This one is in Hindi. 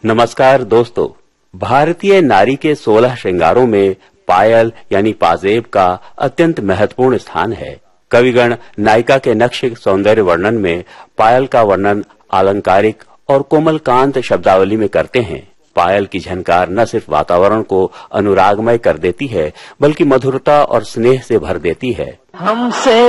नमस्कार दोस्तों, भारतीय नारी के 16 श्रृंगारों में पायल यानी पाजेब का अत्यंत महत्वपूर्ण स्थान है। कविगण नायिका के नक्श सौंदर्य वर्णन में पायल का वर्णन आलंकारिक और कोमलकांत शब्दावली में करते हैं। पायल की झनकार न सिर्फ वातावरण को अनुरागमय कर देती है, बल्कि मधुरता और स्नेह से भर देती है। हमसे